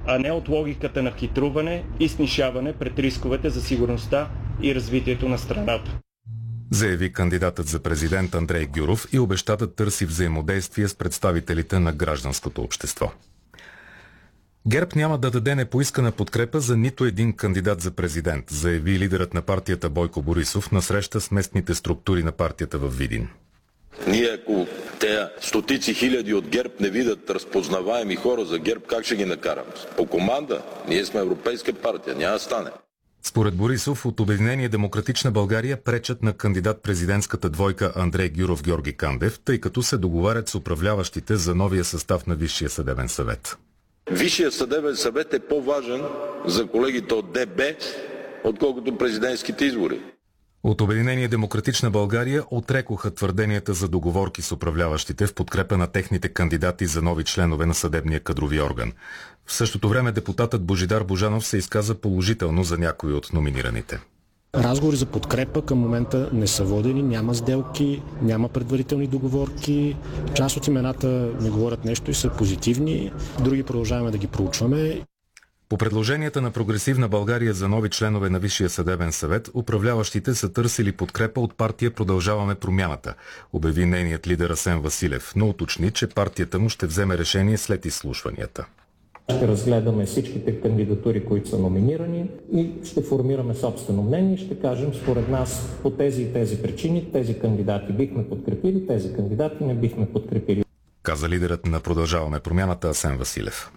а не от логиката на хитруване и снишаване пред рисковете за сигурността и развитието на страната. Заяви кандидатът за президент Андрей Гюров и обеща да търси взаимодействие с представителите на гражданското общество. ГЕРБ няма да даде непоискана подкрепа за нито един кандидат за президент, заяви лидерът на партията Бойко Борисов на среща с местните структури на партията във Видин. Ние, ако те стотици хиляди от ГЕРБ не видят разпознаваеми хора за ГЕРБ, как ще ги накараме? По команда. Ние сме европейска партия. Няма да стане. Според Борисов, от Обединение Демократична България пречат на кандидат-президентската двойка Андрей Гюров-Георги Кандев, тъй като се договарят с управляващите за новия състав на Висшия съдебен съвет. Висшия съдебен съвет е по-важен за колегите от ДБ, отколкото президентските избори. От Обединение Демократична България отрекоха твърденията за договорки с управляващите в подкрепа на техните кандидати за нови членове на съдебния кадрови орган. В същото време депутатът Божидар Божанов се изказа положително за някои от номинираните. Разговори за подкрепа към момента не са водени, няма сделки, няма предварителни договорки. Част от имената ми говорят нещо и са позитивни, други продължаваме да ги проучваме. По предложенията на Прогресивна България за нови членове на Висшия съдебен съвет, управляващите са търсили подкрепа от партия Продължаваме промяната, обяви нейният лидер Асен Василев, но уточни, че партията му ще вземе решение след изслушванията. Ще разгледаме всичките кандидатури, които са номинирани и ще формираме собствено мнение и ще кажем според нас по тези и тези причини, тези кандидати бихме подкрепили, тези кандидати не бихме подкрепили. Каза лидерът на Продължаваме промяната Асен Василев.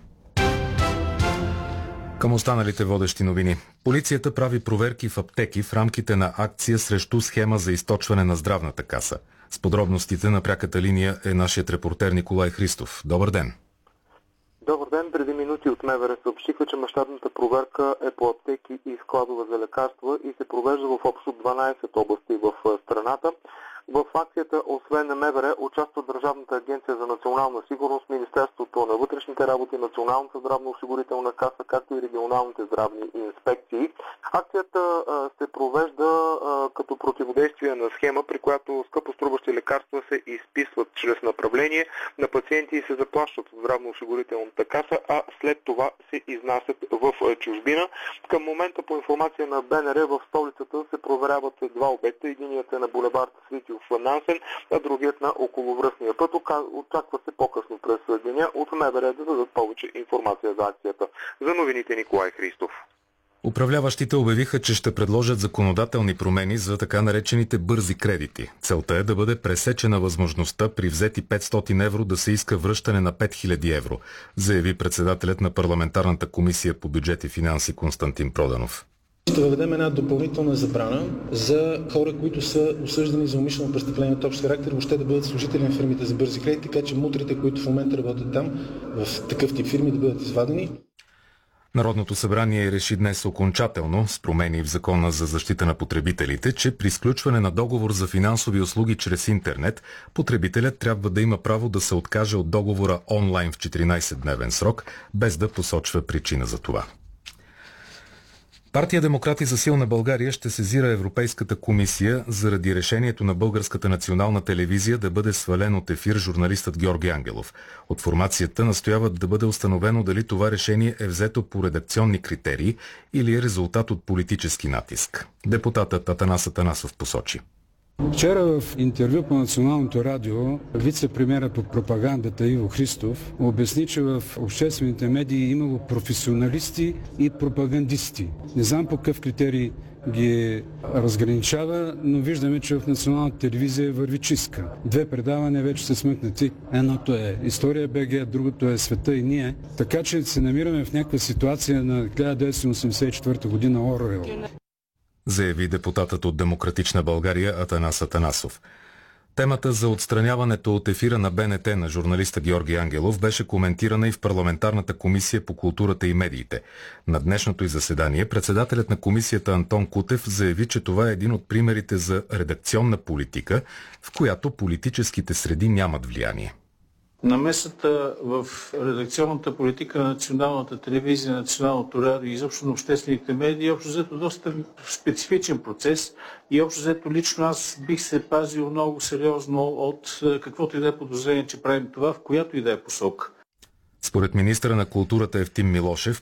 Към останалите водещи новини. Полицията прави проверки в аптеки в рамките на акция срещу схема за източване на здравната каса. С подробностите на пряката линия е нашият репортер Николай Христов. Добър ден! Добър ден! Преди минути от МВР съобщиха, че мащабната проверка е по аптеки и складове за лекарства и се провежда в общо 12 области в страната. В акцията, освен на МВР, участва Държавната агенция за национална сигурност, Министерството на вътрешните работи, Националната здравноосигурителна каса, както и регионалните здравни инспекции. Акцията се провежда като противодействие на схема, при която скъпоструващи лекарства се изписват чрез направление на пациенти и се заплащат от здравноосигурителната каса, а след това се изнасят в чужбина. Към момента, по информация на БНР, в столицата се проверяват два обекта. Единият е на булевард Свети в Нансен, а другият на околовръстния път. Очаква се по-късно през деня от МВР да дадат повече информация за акцията. За новините Николай Христов. Управляващите обявиха, че ще предложат законодателни промени за така наречените бързи кредити. Целта е да бъде пресечена възможността при взети 500 евро да се иска връщане на 5000 евро, заяви председателят на парламентарната комисия по бюджет и финанси Константин Проданов. Ще въведем една допълнителна забрана за хора, които са осъждани за умишлено престъпление от общ характер, въобще да бъдат служители на фирмите за бързи кредити, така че мутрите, които в момента работят там, в такъв тип фирми, да бъдат извадени. Народното събрание реши днес окончателно, с промени в Закона за защита на потребителите, че при сключване на договор за финансови услуги чрез интернет, потребителят трябва да има право да се откаже от договора онлайн в 14-дневен срок, без да посочва причина за това. Партия Демократи за силна България ще сезира Европейската комисия заради решението на Българската национална телевизия да бъде свален от ефир журналистът Георги Ангелов. От формацията настояват да бъде установено дали това решение е взето по редакционни критерии или е резултат от политически натиск. Депутатът Атанас Атанасов посочи. Вчера в интервю по Националното радио вице-премиера по пропагандата Иво Христов обясни, че в обществените медии имало професионалисти и пропагандисти. Не знам по какъв критерий ги разграничава, но виждаме, че в Националната телевизия върви чистка. Две предавания вече са смъкнати. Едното е История БГ, другото е Света и ние. Така че се намираме в някаква ситуация на 1984 година Оруел. Заяви депутатът от Демократична България Атанас Атанасов. Темата за отстраняването от ефира на БНТ на журналиста Георги Ангелов беше коментирана и в парламентарната комисия по културата и медиите. На днешното й заседание председателят на комисията Антон Кутев заяви, че това е един от примерите за редакционна политика, в която политическите среди нямат влияние. Намесата в редакционната политика на Националната телевизия, Националното радио и изобщо на обществените медии е общо взето доста специфичен процес и общо взето лично аз бих се пазил много сериозно от каквото и да е подозрение, че правим това, в която и да е посока. Според министъра на културата Евтим Милошев,